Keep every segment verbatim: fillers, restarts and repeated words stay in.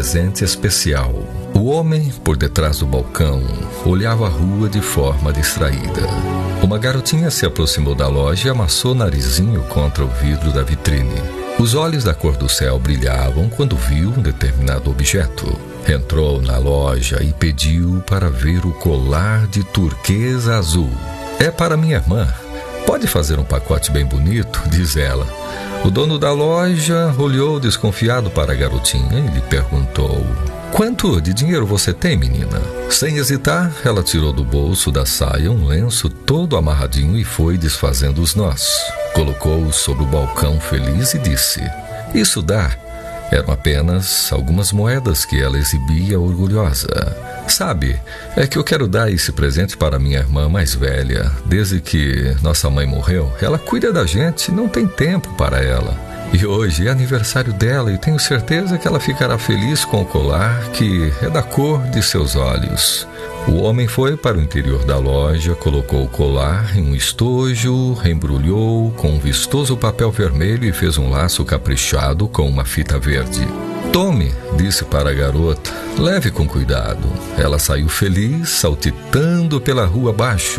presente especial. O homem, por detrás do balcão, olhava a rua de forma distraída. Uma garotinha se aproximou da loja e amassou o narizinho contra o vidro da vitrine. Os olhos da cor do céu brilhavam quando viu um determinado objeto. Entrou na loja e pediu para ver o colar de turquesa azul. É para minha irmã. Pode fazer um pacote bem bonito, diz ela. O dono da loja olhou desconfiado para a garotinha e lhe perguntou: quanto de dinheiro você tem, menina? Sem hesitar, ela tirou do bolso da saia um lenço todo amarradinho e foi desfazendo os nós. Colocou-o sobre o balcão feliz e disse: isso dá. Eram apenas algumas moedas que ela exibia orgulhosa. Sabe, é que eu quero dar esse presente para minha irmã mais velha. Desde que nossa mãe morreu, ela cuida da gente, não tem tempo para ela. E hoje é aniversário dela e tenho certeza que ela ficará feliz com o colar que é da cor de seus olhos. O homem foi para o interior da loja, colocou o colar em um estojo, embrulhou com um vistoso papel vermelho e fez um laço caprichado com uma fita verde. Tome, disse para a garota, leve com cuidado. Ela saiu feliz, saltitando pela rua abaixo.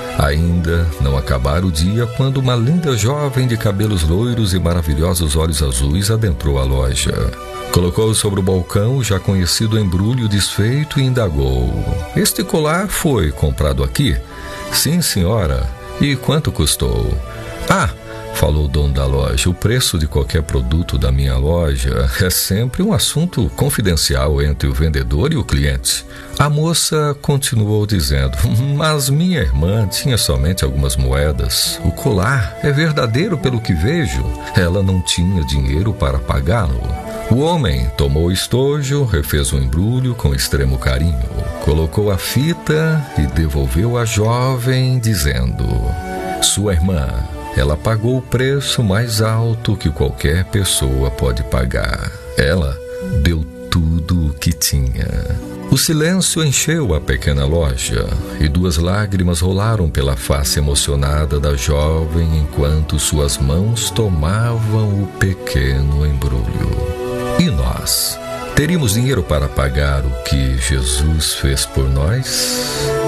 Ainda não acabara o dia quando uma linda jovem de cabelos loiros e maravilhosos olhos azuis adentrou a loja. Colocou sobre o balcão o já conhecido embrulho desfeito e indagou: este colar foi comprado aqui? Sim, senhora. E quanto custou? Ah, falou o dono da loja, o preço de qualquer produto da minha loja é sempre um assunto confidencial entre o vendedor e o cliente. A moça continuou dizendo: mas minha irmã tinha somente algumas moedas. O colar é verdadeiro pelo que vejo. Ela não tinha dinheiro para pagá-lo. O homem tomou o estojo, refez o embrulho com extremo carinho, colocou a fita e devolveu à jovem, dizendo: sua irmã, ela pagou o preço mais alto que qualquer pessoa pode pagar. Ela deu tudo o que tinha. O silêncio encheu a pequena loja e duas lágrimas rolaram pela face emocionada da jovem enquanto suas mãos tomavam o pequeno embrulho. E nós? Teríamos dinheiro para pagar o que Jesus fez por nós?